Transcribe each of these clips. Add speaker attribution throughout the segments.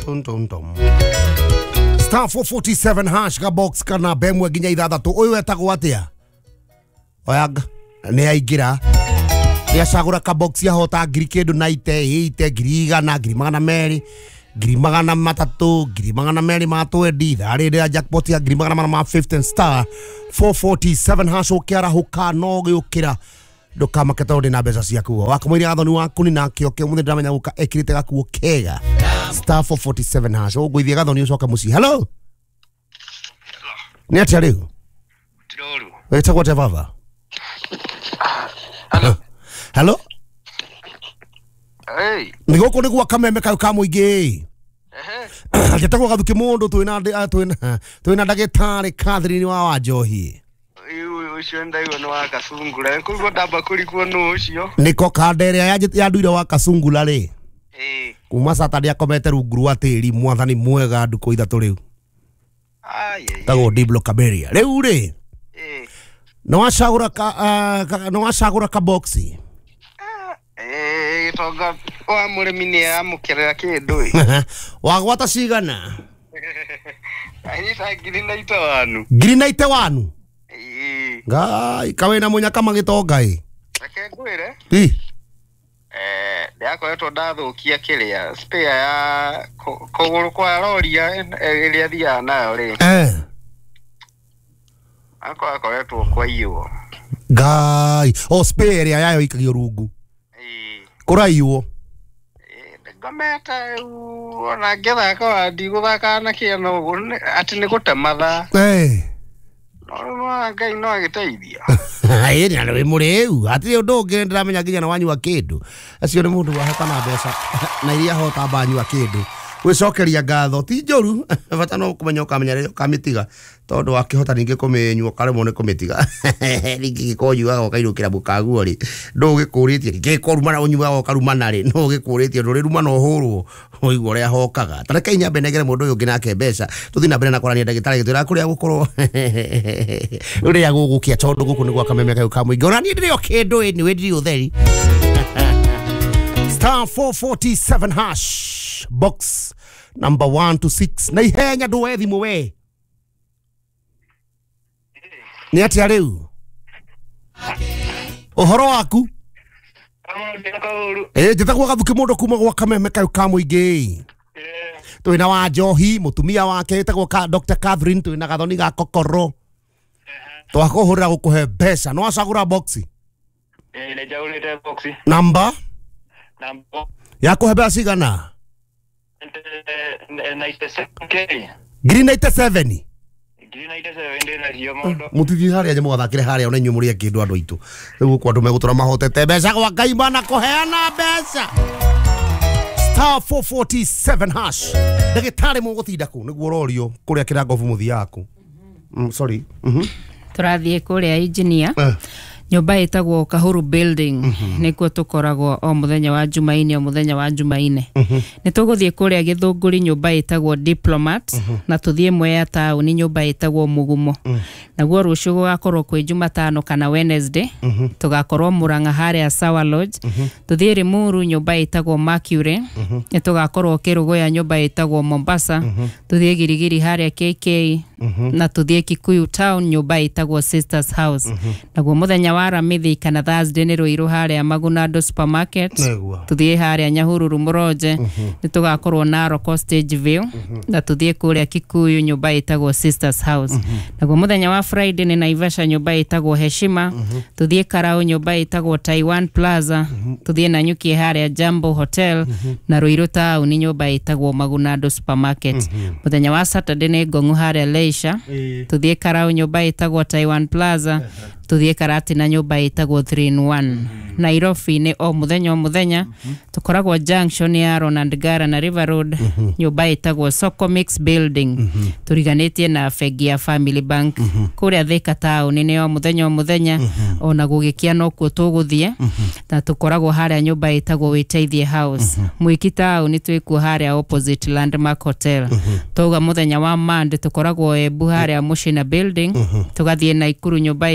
Speaker 1: Star 447 hash ka box kana bemwe ginya ithathatu uyu wetagwo atia oyaga ne aigira ya sagura ka box ya hota ngiri kindu na ite ngiri igana ngiri magana meri ngiri magana matatu ngiri magana meri matwendi thari ya jackpot ya ngiri magana ma 15 star 447 hash ukiara huka no giukira ndukama ketode na mbeca ciaku wakamwiri athoni waku ni nakio ke muthi ndamenya guka ekirite gakuo kega star 447 hash ugwithia gathoni ucoka muci hello ni atia riu
Speaker 2: tiroru
Speaker 1: wetagwo te baba hello
Speaker 2: hey
Speaker 1: ni guku ni gwa kameme kau ka muingi getagwo gathuki mundu twina ndagitari Catherine wa Wanjohi
Speaker 2: ucio ndaigo no wa Kasungula kugo ndamba kurikwo no ucio
Speaker 1: niko kandere ya nduire wa Kasungula ri kuma Saturday akomete rungu rwa tiri mwathani mwega nduko ithatu riu tago Diblo Kaberia riu ri no wacagura ka boxi
Speaker 2: tonga wa murimi ni amukirira kindu
Speaker 1: wagwata cigana
Speaker 2: aisa ngiri na itawanu
Speaker 1: ngai kawena munyaka magitonga
Speaker 2: akengwire
Speaker 1: ti
Speaker 2: ndiakoretwo ndathukia kiria spare ya kuguru kwa roria iria thia nayo ri akoretwo kwa iyo
Speaker 1: ngai spare iria yayo ikagio rungu kuraiwo
Speaker 2: ngameta ona ngethaka wa ndiguthaka na kiano ati ni gutematha no ngai no agiteithia
Speaker 1: ni anawe muriu ati undu ungi ndiramenya nginya na wanyu wa kindu acio ni mundu wahota na mbeca na iria hota banyu wa kindu wicokeria ngatho ti njoru bata no kumenya ukamenya rio kamitiga tondu wakihota ningi kumenywo karemo ni kumitiga ringi gikoyuga ukairukira bukaguo ri ndugikuritie ringi koruma na unyuga ukarumana ri no gikuritie nduri ruma no hurwo uigwo ria hokaga tareka inyambe negere mundu uyu nginake mbeca tuthi na mbere na kwarania ndagitari gitwira kuria gukorwo uria gugukia tondu guku ni gwa kameme kayo kamwe ngora ni ndio kindu ni wedi utheri star 447 hash box number 1 to 6 na ihenya ndu thimu we ni atia riu uhoro waku njitagwo gathuki mundu kuma gwa kameme kayo ka muingi twina Wanjohi mutumia wake etagwo Dr. Catherine twina gathoni ga kokoro twakuhurira gukuhe mbeca no acagura boxi
Speaker 2: ne jaurite boxi
Speaker 1: number ya kuhe mbeca cigana
Speaker 2: 97k
Speaker 1: Green 97
Speaker 2: ndina hiyo mondo
Speaker 1: mutithi haria nje mwathakire haria ona nyumuria kindu andu itu riu kwa andu megutura mahotete mbeca gwa ngai bana kuheana mbeca star 447 hash ndagitari mugutinda ku niguo rorio kuria kirangovu muthi yaku sorry
Speaker 3: turathie kuria engineer nyumba itagwo Kahuru building nikuo tukoragwo o muthenya wa Jumaine nituguthie kuria Githunguri nyumba itagwo Diplomat na tuthie Mwea town nyumba itagwo Mugumo naguo rucio gugakorwo kwi Jumatano kana Wednesday tugakorwo Muranga haria Sawa Lodge tuthie Limuru nyumba itagwo Mercury tugakorwo Kirugoya nyumba itagwo Mombasa tuthie Girigiri haria KK na tuthie Kikuyu town nyumba itagwo Sisters House naguo muthenya wa Ramithi kana Thursday ni Ruiru haria Magunado supermarket tuthie haria Nyahururu Muroje nitugakorwo Narok Stage View na tuthie kuria Kikuyu nyumba itagwo Sisters House naguo muthenya wa Friday ni Naivasha nyumba itagwo Heshima tuthie Karau nyumba itagwo Taiwan Plaza tuthie Nanyuki haria Jambo Hotel na Ruiru town nyumba itagwo Magunado supermarket muthenya wa Saturday ni Ngongu haria Leisha tuthie Karau nyumba itagwo Taiwan Plaza tuthie Karati na nyumba itagwo 3-in-1 Nairobi ni o muthenya tukoragwo junction ya Ronald Gara na River Road nyumba itagwo Soko Mix building turiganitie na Fegi ya Family Bank kuria Thika town ni o muthenya ona gugikia no kuo tuguthie na tukoragwo haria nyumba itagwo Witeithie House Mwiki town ni twikuo haria opposite Landmark Hotel toga muthenya wa Monday tukoragwo Embu haria Mushina building tugathie Naikuru nyumba itagwo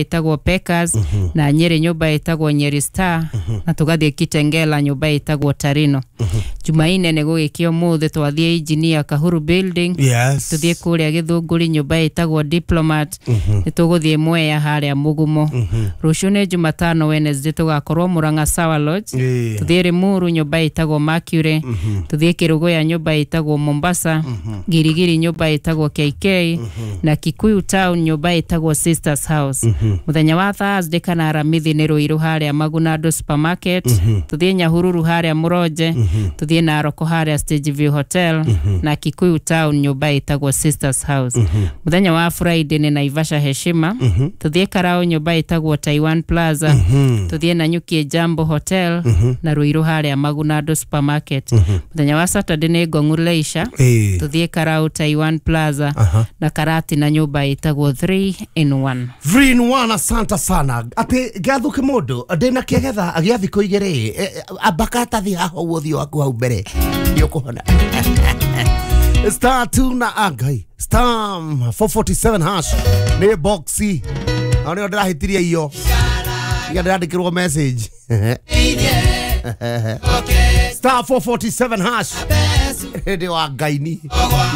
Speaker 3: Peckers na Nyeri nyumba itagwo Nyeri Star na tugathie Kitengela nyumba itagwo Tarino. Jumaine ne gugikio muthe twathie engineer Kahuru building.
Speaker 1: Yes.
Speaker 3: Tuthie kuria Githunguri nyumba itagwo Diplomat. Nituguthie Mwea haria Mugumo. Rucio ne Jumatano Wednesday tugakorwo Murang'a Sawa Lodge. Tuthie Rimuru nyumba itagwo Mercury. Tuthie Kirugoya nyumba itagwo Mombasa. Girigiri nyumba itagwo KK na Kikuyu Town nyumba itagwo Sisters House. Muthenya wa Thursday kana Aramithi ni Ruiru haria Magunado Supermarket. Tuthie Nyahururu haria Muroje. Tuthie Naroko haria Stage View Hotel na Kikuyu Town nyumba itagwo Sisters House. Muthenya wa Friday ni Naivasha Heshima. Tuthie Karao nyumba itagwo Taiwan Plaza. Tuthie Nanyuki Jambo Hotel na Ruiru haria Magunado Supermarket. Muthenya wa Saturday ni Ngong'u Leisure. Tuthie Karao Taiwan Plaza na Karati na nyumba itagwo 3 in 1.
Speaker 1: 3 in 1, asante sana. Ate gathuke mundu ndina kigetha agiathi kuigere abakata thi haho wothio waku hau mbere ndio kuhona. Star 2 na agai star 447 hash ne boxi ani ndirahitiria iyo iga ndirandikirwo message. Star 447 hash ndio agai ni